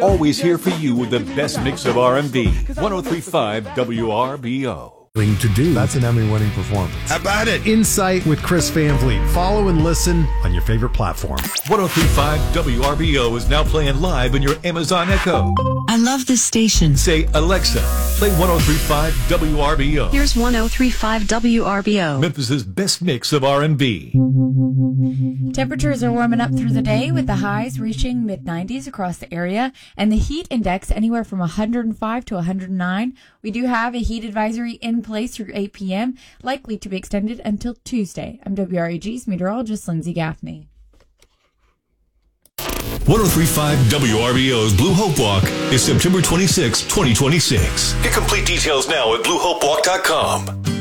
always here for you with the best mix of R&B. 103.5 WRBO. To do. That's an Emmy-winning performance. How about it? Insight with Chris Van Vliet. Follow and listen on your favorite platform. 103.5 WRBO is now playing live in your Amazon Echo. I love this station. Say, Alexa, play 103.5 WRBO. Here's 103.5 WRBO. Memphis's best mix of R&B. Temperatures are warming up through the day with the highs reaching mid-90s across the area and the heat index anywhere from 105 to 109. We do have a heat advisory in place through 8 p.m., likely to be extended until Tuesday. I'm WREG's meteorologist Lindsay Gaffney. 103.5 WRBO's Blue Hope Walk is September 26, 2026. Get complete details now at bluehopewalk.com.